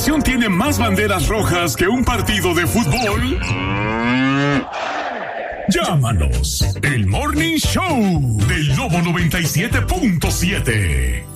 estación tiene más banderas rojas que un partido de fútbol? Llámanos. El Morning Show del Lobo 97.7.